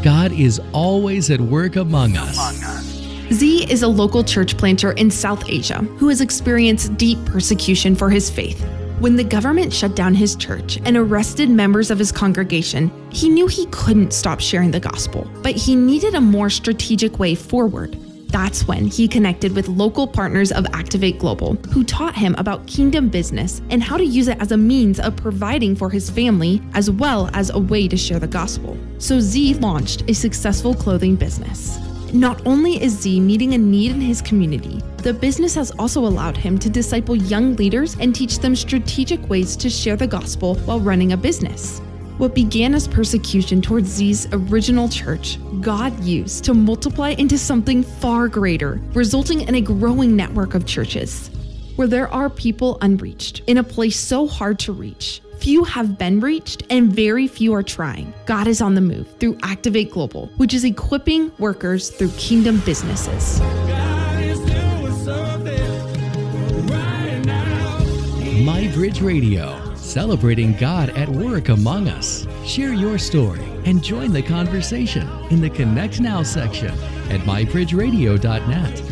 God is always at work among us. Z is a local church planter in South Asia who has experienced deep persecution for his faith. When the government shut down his church and arrested members of his congregation, he knew he couldn't stop sharing the gospel, but he needed a more strategic way forward. That's when he connected with local partners of Activate Global, who taught him about kingdom business and how to use it as a means of providing for his family, as well as a way to share the gospel. So Z launched a successful clothing business. Not only is Z meeting a need in his community, the business has also allowed him to disciple young leaders and teach them strategic ways to share the gospel while running a business. What began as persecution towards Z's original church, God used to multiply into something far greater, resulting in a growing network of churches. Where there are people unreached, in a place so hard to reach, few have been reached and very few are trying. God is on the move through Activate Global, which is equipping workers through kingdom businesses. My Bridge Radio, celebrating God at work among us. Share your story and join the conversation in the Connect Now section at mybridgeradio.net.